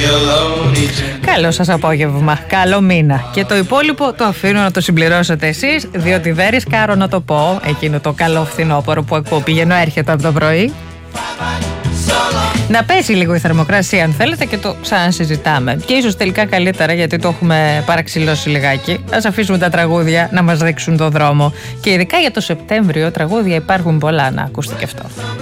Καλό σας απόγευμα, καλό μήνα. Και το υπόλοιπο το αφήνω να το συμπληρώσετε εσείς, διότι δεν ρισκάρω να το πω, εκείνο το καλό φθινόπωρο που ακούω πηγαίνω έρχεται από το πρωί. Να πέσει λίγο η θερμοκρασία αν θέλετε και το ξανασυζητάμε. Και ίσως τελικά καλύτερα, γιατί το έχουμε παραξηλώσει λιγάκι. Ας αφήσουμε τα τραγούδια να μας δείξουν το δρόμο. Και ειδικά για το Σεπτέμβριο τραγούδια υπάρχουν πολλά, να ακούστε και αυτό.